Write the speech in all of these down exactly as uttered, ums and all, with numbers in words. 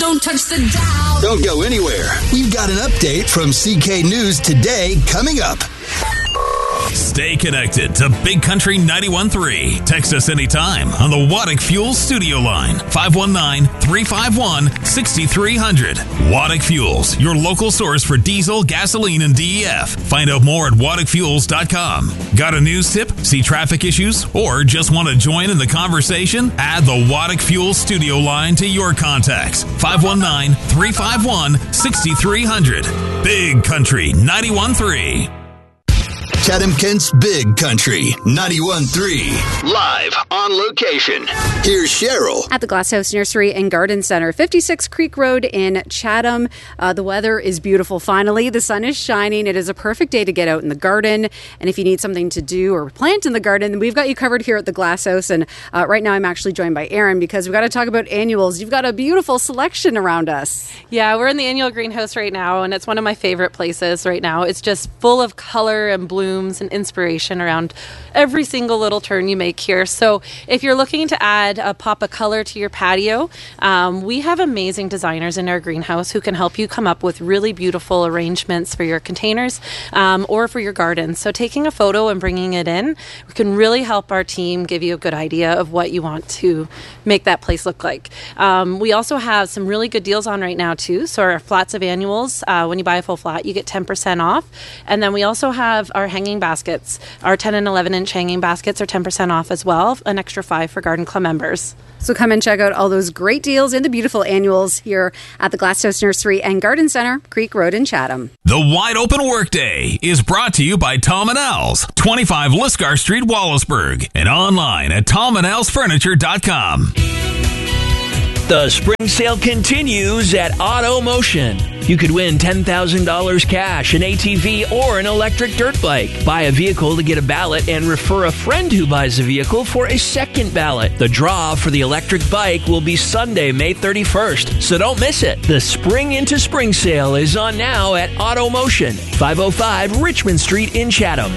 Don't touch the dial. Don't go anywhere. We've got an update from C K News Today coming up. Stay connected to Big Country ninety-one point three. Text us anytime on the Waddick Fuels studio line, five one nine, three five one, six three zero zero. Waddick Fuels, your local source for diesel, gasoline, and D E F. Find out more at waddick fuels dot com. Got a news tip, see traffic issues, or just want to join in the conversation? Add the Waddick Fuels studio line to your contacts, five one nine, three five one, six three zero zero. Big Country ninety-one point three. Chatham-Kent's Big Country ninety-one point three. Live on location. Here's Cheryl. At the Glasshouse Nursery and Garden Center, fifty-six Creek Road in Chatham. Uh, the weather is beautiful finally. The sun is shining. It is a perfect day to get out in the garden. And if you need something to do or plant in the garden, we've got you covered here at the Glasshouse. And uh, right now I'm actually joined by Erin because we've got to talk about annuals. You've got a beautiful selection around us. Yeah, we're in the annual greenhouse right now, and it's one of my favorite places right now. It's just full of color and bloom and inspiration around every single little turn you make here. So if you're looking to add a pop of color to your patio, um, we have amazing designers in our greenhouse who can help you come up with really beautiful arrangements for your containers um, or for your garden. So taking a photo and bringing it in can really help our team give you a good idea of what you want to make that place look like. Um, we also have some really good deals on right now too. So our flats of annuals, uh, when you buy a full flat, you get ten percent off. And then we also have our hanging baskets. Our ten and eleven inch hanging baskets are ten percent off as well, an extra five for Garden Club members. So come and check out all those great deals and the beautiful annuals here at the Glasshouse Nursery and Garden Center, Creek Road in Chatham. The Wide Open Workday is brought to you by Tom and Al's, twenty-five Liscar Street, Wallaceburg, and online at tom and als furniture dot com. The spring sale continues at Auto Motion. You could win ten thousand dollars cash, an A T V, or an electric dirt bike. Buy a vehicle to get a ballot and refer a friend who buys a vehicle for a second ballot. The draw for the electric bike will be Sunday, May thirty-first, so don't miss it. The Spring into Spring sale is on now at Auto Motion, five oh five Richmond Street in Chatham.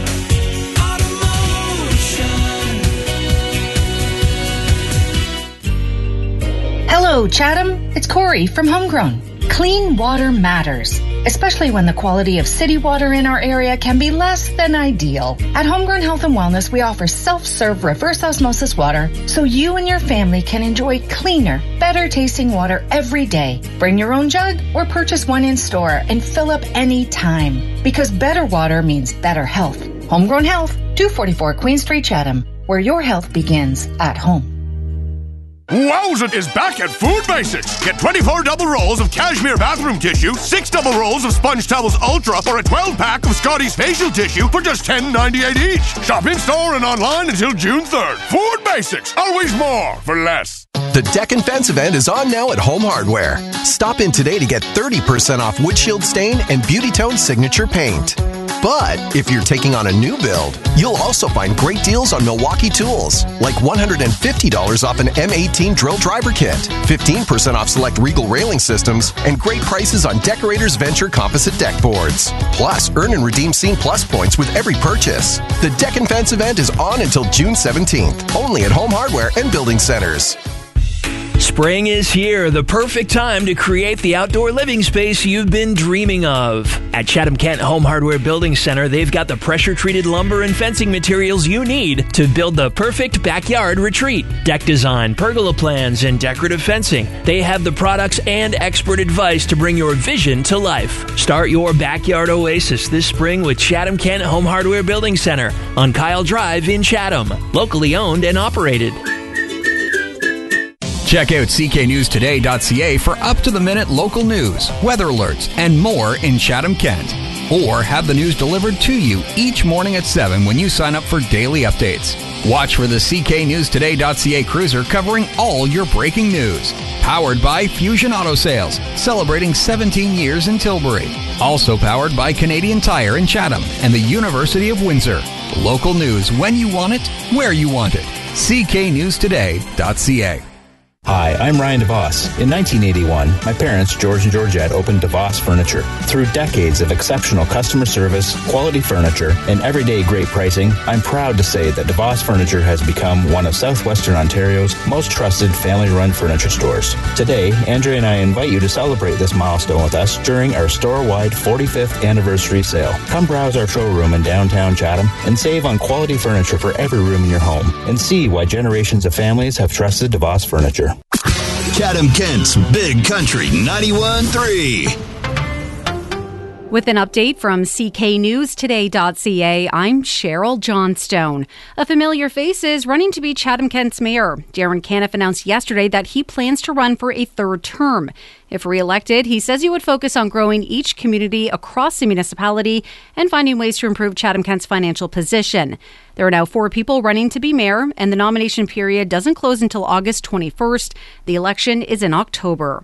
Hello, Chatham. It's Corey from Homegrown. Clean water matters, especially when the quality of city water in our area can be less than ideal. At Homegrown Health and Wellness, we offer self-serve reverse osmosis water so you and your family can enjoy cleaner, better tasting water every day. Bring your own jug or purchase one in store and fill up any time. Because better water means better health. Homegrown Health, two forty-four Queen Street, Chatham, where your health begins at home. Wowzit is back at Food Basics. Get twenty-four double rolls of cashmere bathroom tissue, six double rolls of Sponge Towels Ultra, or a twelve pack of Scotty's facial tissue for just ten ninety-eight each. Shop in store and online until June third. Food Basics, always more for less. The Deck and Fence event is on now at Home Hardware. Stop in today to get thirty percent off windshield stain and Beauty Tone signature paint. But if you're taking on a new build, you'll also find great deals on Milwaukee tools, like one hundred fifty dollars off an M eighteen drill driver kit, fifteen percent off select Regal railing systems, and great prices on Decorators Venture composite deck boards. Plus, earn and redeem Scene Plus points with every purchase. The Deck and Fence event is on until June seventeenth, only at Home Hardware and Building Centers. Spring is here, the perfect time to create the outdoor living space you've been dreaming of. At Chatham-Kent Home Hardware Building Center, they've got the pressure-treated lumber and fencing materials you need to build the perfect backyard retreat. Deck design, pergola plans, and decorative fencing. They have the products and expert advice to bring your vision to life. Start your backyard oasis this spring with Chatham-Kent Home Hardware Building Center on Kyle Drive in Chatham. Locally owned and operated. Check out c k news today dot c a for up-to-the-minute local news, weather alerts, and more in Chatham-Kent. Or have the news delivered to you each morning at seven when you sign up for daily updates. Watch for the c k news today dot c a cruiser covering all your breaking news. Powered by Fusion Auto Sales, celebrating seventeen years in Tilbury. Also powered by Canadian Tire in Chatham and the University of Windsor. Local news when you want it, where you want it. c k news today dot c a. Hi, I'm Ryan DeVos. In nineteen eighty-one, my parents, George and Georgette, opened DeVos Furniture. Through decades of exceptional customer service, quality furniture, and everyday great pricing, I'm proud to say that DeVos Furniture has become one of Southwestern Ontario's most trusted family-run furniture stores. Today, Andrea and I invite you to celebrate this milestone with us during our store-wide forty-fifth anniversary sale. Come browse our showroom in downtown Chatham and save on quality furniture for every room in your home, and see why generations of families have trusted DeVos Furniture. Chatham Kent's Big Country ninety-one point three. With an update from C K News Today dot C A, I'm Cheryl Johnstone. A familiar face is running to be Chatham Kent's mayor. Darren Caniff announced yesterday that he plans to run for a third term. If re-elected, he says he would focus on growing each community across the municipality and finding ways to improve Chatham Kent's financial position. There are now four people running to be mayor, and the nomination period doesn't close until August twenty-first. The election is in October.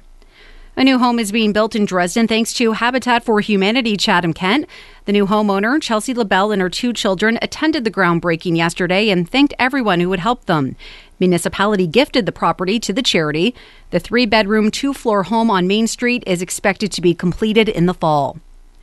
A new home is being built in Dresden thanks to Habitat for Humanity Chatham Kent. The new homeowner, Chelsea LaBelle, and her two children attended the groundbreaking yesterday and thanked everyone who would help them. Municipality gifted the property to the charity. The three-bedroom, two-floor home on Main Street is expected to be completed in the fall.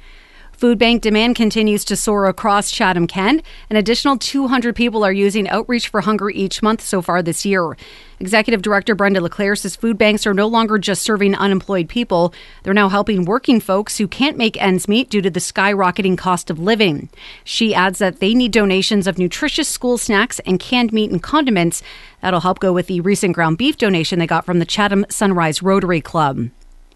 Food bank demand continues to soar across Chatham Kent. An additional two hundred people are using Outreach for Hunger each month so far this year. Executive Director Brenda Leclerc says food banks are no longer just serving unemployed people. They're now helping working folks who can't make ends meet due to the skyrocketing cost of living. She adds that they need donations of nutritious school snacks and canned meat and condiments. That'll help go with the recent ground beef donation they got from the Chatham Sunrise Rotary Club.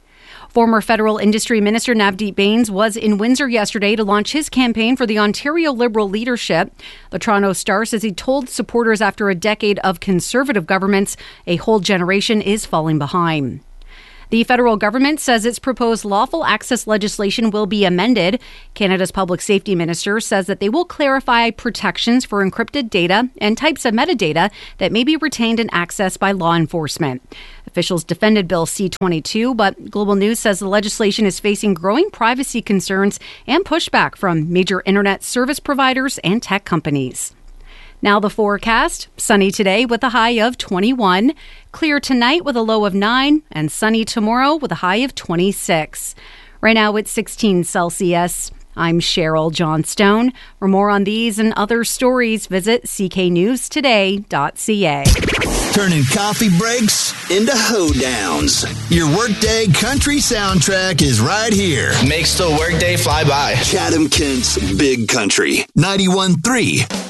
Former Federal Industry Minister Navdeep Bains was in Windsor yesterday to launch his campaign for the Ontario Liberal leadership. The Toronto Star says he told supporters after a decade of Conservative governments, a whole generation is falling behind. The federal government says its proposed lawful access legislation will be amended. Canada's public safety minister says that they will clarify protections for encrypted data and types of metadata that may be retained and accessed by law enforcement. Officials defended Bill C twenty-two, but Global News says the legislation is facing growing privacy concerns and pushback from major internet service providers and tech companies. Now the forecast. Sunny today with a high of twenty-one. Clear tonight with a low of nine. And sunny tomorrow with a high of twenty-six. Right now it's sixteen Celsius. I'm Cheryl Johnstone. For more on these and other stories, visit C K News Today dot C A. Turning coffee breaks into hoedowns. Your workday country soundtrack is right here. Makes the workday fly by. Chatham Kent's Big Country ninety-one point three.